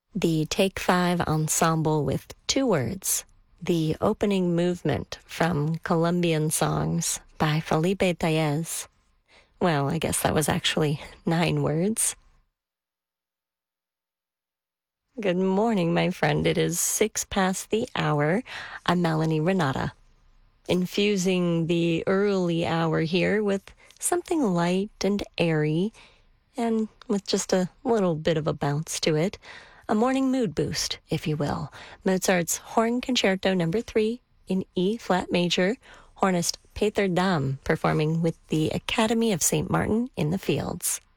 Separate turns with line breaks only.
The Take Five ensemble with two words. The opening movement from Colombian Songs by Felipe Tellez. Well, I guess that was actually 9 words. Good morning, my friend. It is 6 past the hour. I'm Melanie Renata, infusing the early hour here with something light and airy, and with just a little bit of a bounce to it. A morning mood boost, if you will. Mozart's Horn Concerto No. 3 in E-flat major, hornist Peter Dam performing with the Academy of St. Martin in the Fields.